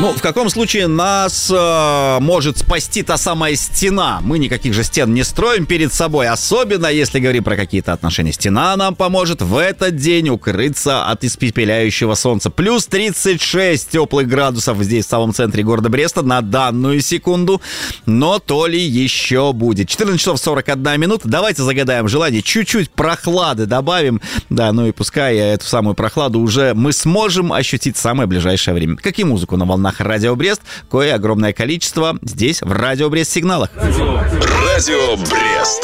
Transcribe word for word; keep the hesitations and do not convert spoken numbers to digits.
Ну, в каком случае нас э, может спасти та самая стена? Мы никаких же стен не строим перед собой, особенно если говорим про какие-то отношения. Стена нам поможет в этот день укрыться от испепеляющего солнца. Плюс тридцать шесть теплых градусов здесь, в самом центре города Бреста, на данную секунду. Но то ли еще будет. четырнадцать часов сорок одна минута. Давайте загадаем желание. Чуть-чуть прохлады добавим. Да, ну и пускай эту самую прохладу уже мы сможем ощутить в самое ближайшее время. Как и музыку на волнах Радио Брест, кое огромное количество здесь, в Радио Брест сигналах. Радио Брест.